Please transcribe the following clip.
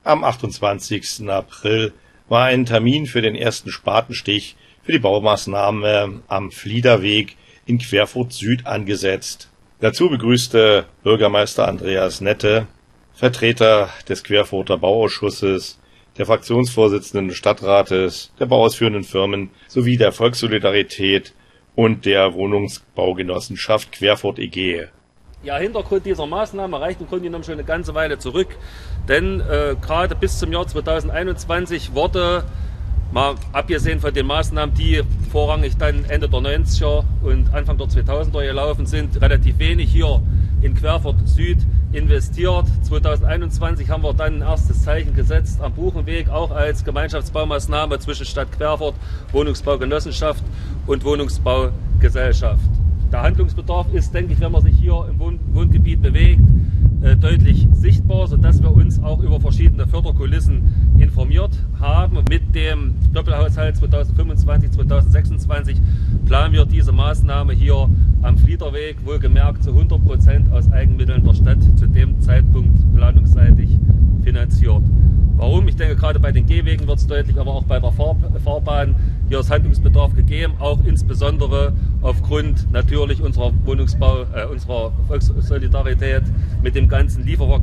Am 28. April war ein Termin für den ersten Spatenstich für die Baumaßnahme am Fliederweg in Querfurt Süd angesetzt. Dazu begrüßte Bürgermeister Andreas Nette, Vertreter des Querfurter Bauausschusses, der Fraktionsvorsitzenden des Stadtrates, der bauausführenden Firmen sowie der Volkssolidarität und der Wohnungsbaugenossenschaft Querfurt e.G. Ja, Hintergrund dieser Maßnahme reicht im Grunde genommen schon eine ganze Weile zurück, denn gerade bis zum Jahr 2021 wurde, mal abgesehen von den Maßnahmen, die vorrangig dann Ende der 90er und Anfang der 2000er gelaufen sind, relativ wenig hier in Querfurt Süd investiert. 2021 haben wir dann ein erstes Zeichen gesetzt am Buchenweg, auch als Gemeinschaftsbaumaßnahme zwischen Stadt Querfurt, Wohnungsbaugenossenschaft und Wohnungsbaugesellschaft. Der Handlungsbedarf ist, denke ich, wenn man sich hier im Wohngebiet bewegt, deutlich sichtbar, sodass wir uns auch über verschiedene Förderkulissen informiert haben. Mit dem Doppelhaushalt 2025/2026 planen wir diese Maßnahme hier am Fliederweg, wohlgemerkt zu 100% aus Eigenmitteln der Stadt, zu dem Zeitpunkt planungsseitig finanziert. Warum? Ich denke, gerade bei den Gehwegen wird es deutlich, aber auch bei der Fahrbahn. Hier ist Handlungsbedarf gegeben, auch insbesondere aufgrund natürlich unserer unserer Volkssolidarität mit dem ganzen Lieferverkehr.